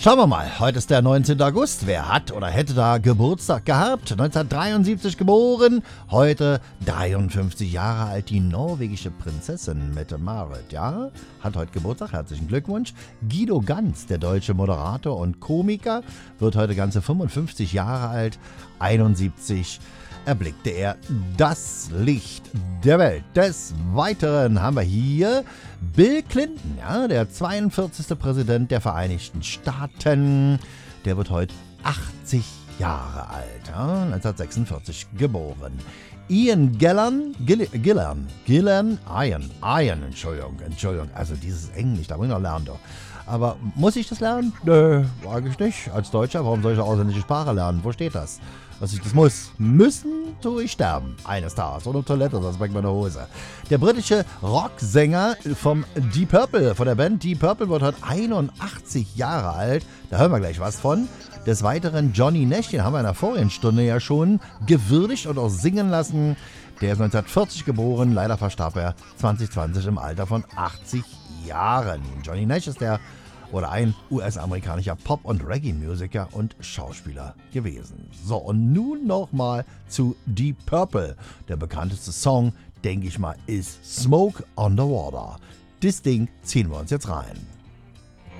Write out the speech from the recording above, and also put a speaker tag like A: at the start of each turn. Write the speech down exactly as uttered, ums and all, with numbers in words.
A: Schauen wir mal, heute ist der neunzehnten August. Wer hat oder hätte da Geburtstag gehabt? neunzehnhundertdreiundsiebzig geboren, heute dreiundfünfzig Jahre alt, die norwegische Prinzessin Mette-Marit, ja? Hat heute Geburtstag, herzlichen Glückwunsch. Guido Ganz, der deutsche Moderator und Komiker, wird heute ganze fünfundfünfzig Jahre alt, einundsiebzig erblickte er das Licht der Welt. Des Weiteren haben wir hier Bill Clinton, ja, der zweiundvierzigste Präsident der Vereinigten Staaten. Der wird heute achtzig Jahre alt, ja, neunzehnhundertsechsundvierzig geboren. Ian Gillan, Gill, Gillan, Gillan, Ian, Ian, Entschuldigung, Entschuldigung, also dieses Englisch, da muss ich noch lernen, doch. Aber muss ich das lernen? Nö, sage ich nicht. Als Deutscher, warum soll ich eine ausländische Sprache lernen? Wo steht das? Dass ich das muss. Müssen tue ich sterben. Eines Tages. Oder Toilette, sonst bringt meine Hose. Der britische Rocksänger vom Deep Purple, von der Band Deep Purple, wird heute einundachtzig Jahre alt. Da hören wir gleich was von. Des Weiteren Johnny Nash, den haben wir in der vorigen Stunde ja schon gewürdigt und auch singen lassen. Der ist neunzehnhundertvierzig geboren. Leider verstarb er zwanzig zwanzig im Alter von achtzig Jahren. Johnny Nash ist der oder ein U S-amerikanischer Pop- und Reggae-Musiker und Schauspieler gewesen. So, und nun nochmal zu Deep Purple. Der bekannteste Song, denke ich mal, ist Smoke on the Water. Das Ding ziehen wir uns jetzt rein.